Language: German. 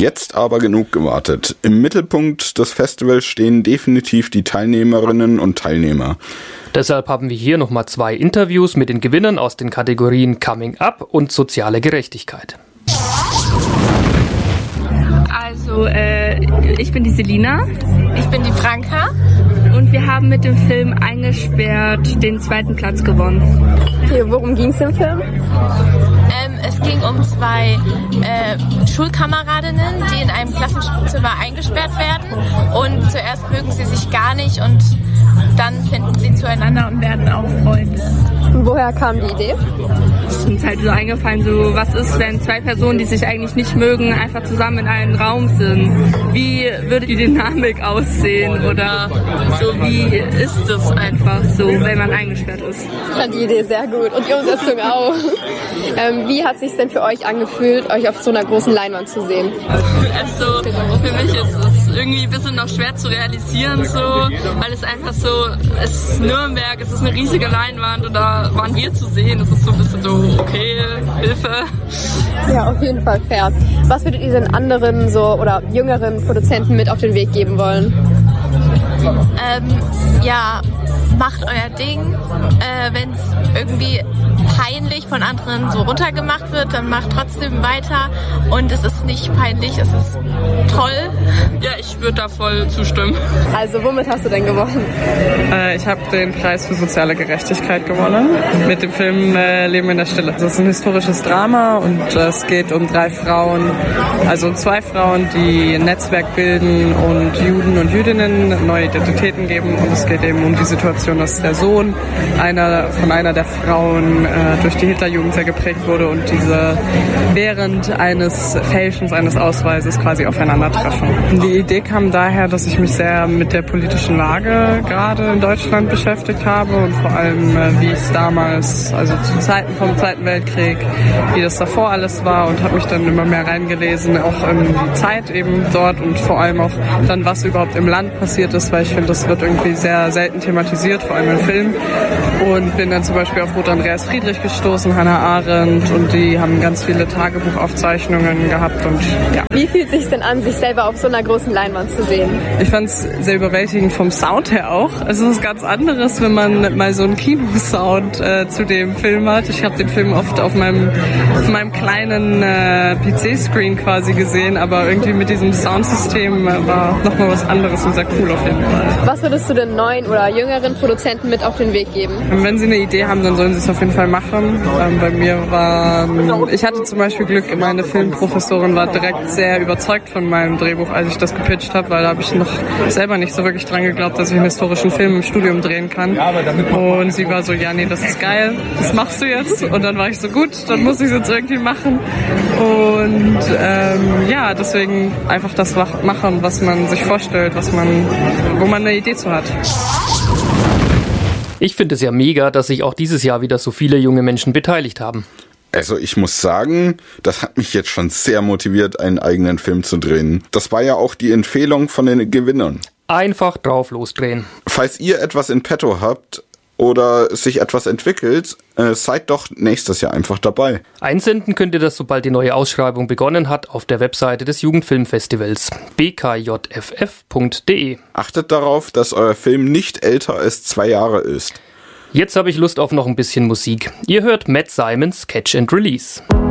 Jetzt aber genug gewartet. Im Mittelpunkt des Festivals stehen definitiv die Teilnehmerinnen und Teilnehmer. Deshalb haben wir hier nochmal 2 Interviews mit den Gewinnern aus den Kategorien Coming Up und soziale Gerechtigkeit. Also, ich bin die Selina. Ich bin die Franka. Und wir haben mit dem Film Eingesperrt den 2. Platz gewonnen. Okay, worum ging es im Film? Es ging um 2 Schulkameradinnen, die in einem Klassenzimmer eingesperrt werden. Und zuerst mögen sie sich gar nicht und dann finden sie zueinander und werden auch Freunde. Und woher kam die Idee? Es ist uns halt so eingefallen, so was ist, wenn 2 Personen, die sich eigentlich nicht mögen, einfach zusammen in einem Raum sind? Wie würde die Dynamik aussehen oder so, wie ist es einfach so, wenn man eingesperrt ist? Ich fand die Idee sehr gut und die Umsetzung auch. Wie hat es sich denn für euch angefühlt, euch auf so einer großen Leinwand zu sehen? Also für mich ist es irgendwie ein bisschen noch schwer zu realisieren, so, weil es einfach so, es ist Nürnberg, es ist eine riesige Leinwand und da waren wir zu sehen. Es ist so ein bisschen so, okay, Hilfe. Ja, auf jeden Fall fair. Was würdet ihr denn anderen so oder jüngeren Produzenten mit auf den Weg geben wollen? Macht euer Ding. Wenn es irgendwie peinlich von anderen so runtergemacht wird, dann macht trotzdem weiter. Und es ist nicht peinlich, es ist toll. Ja, ich würde da voll zustimmen. Also, womit hast du denn gewonnen? Ich habe den Preis für soziale Gerechtigkeit gewonnen mit dem Film Leben in der Stille. Das ist ein historisches Drama und es geht um 3 Frauen, also 2 Frauen, die ein Netzwerk bilden und Juden und Jüdinnen neue Identitäten geben. Und es geht eben um die Situation, dass der Sohn von einer der Frauen durch die Hitlerjugend sehr geprägt wurde und diese während eines Fälschens eines Ausweises quasi aufeinandertreffen. Die Idee kam daher, dass ich mich sehr mit der politischen Lage gerade in Deutschland beschäftigt habe und vor allem, wie es damals, also zu Zeiten vom Zweiten Weltkrieg, wie das davor alles war und habe mich dann immer mehr reingelesen, auch in die Zeit eben dort und vor allem auch dann, was überhaupt im Land passiert ist, weil ich finde, das wird irgendwie sehr selten thematisiert, vor allem im Film. Und bin dann zum Beispiel auf Ruth Andreas Friedrich gestoßen, Hannah Arendt und die haben ganz viele Tagebuchaufzeichnungen gehabt und ja. Wie fühlt es sich denn an, sich selber auf so einer großen Leinwand zu sehen? Ich fand es sehr überwältigend vom Sound her auch. Also es ist ganz anderes, wenn man mal so einen Kinosound zu dem Film hat. Ich habe den Film oft auf meinem kleinen PC-Screen quasi gesehen, aber irgendwie mit diesem Soundsystem war nochmal was anderes und sehr cool auf jeden Fall. Was würdest du den neuen oder jüngeren Produzenten mit auf den Weg geben? Wenn sie eine Idee haben, dann sollen sie es auf jeden Fall machen. Bei mir ich hatte zum Beispiel Glück, meine Filmprofessorin war direkt sehr überzeugt von meinem Drehbuch, als ich das gepitcht habe, weil da habe ich noch selber nicht so wirklich dran geglaubt, dass ich einen historischen Film im Studium drehen kann. Und sie war so, ja, nee, das ist geil, das machst du jetzt. Und dann war ich so, gut, dann muss ich es jetzt irgendwie machen. Und deswegen einfach das machen, was man sich vorstellt, wo man eine Idee zu hat. Ich finde es ja mega, dass sich auch dieses Jahr wieder so viele junge Menschen beteiligt haben. Also ich muss sagen, das hat mich jetzt schon sehr motiviert, einen eigenen Film zu drehen. Das war ja auch die Empfehlung von den Gewinnern. Einfach drauf losdrehen. Falls ihr etwas in petto habt oder sich etwas entwickelt, seid doch nächstes Jahr einfach dabei. Einsenden könnt ihr das, sobald die neue Ausschreibung begonnen hat, auf der Webseite des Jugendfilmfestivals bkjff.de. Achtet darauf, dass euer Film nicht älter als 2 Jahre ist. Jetzt habe ich Lust auf noch ein bisschen Musik. Ihr hört Matt Simons Catch and Release.